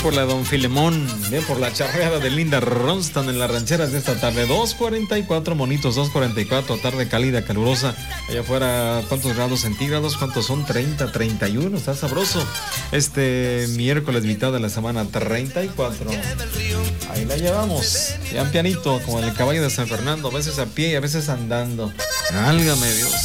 por la Don Filemón, bien por la charreada de Linda Ronstadt en las rancheras de esta tarde. 2:44, monitos, 2:44, tarde cálida, calurosa. Allá afuera, ¿cuántos grados centígrados? ¿Cuántos son? 30, 31, está sabroso. Este miércoles, mitad de la semana, 34. Ahí la llevamos, ya pianito, como el caballo de San Fernando, a veces a pie y a veces andando. Válgame Dios.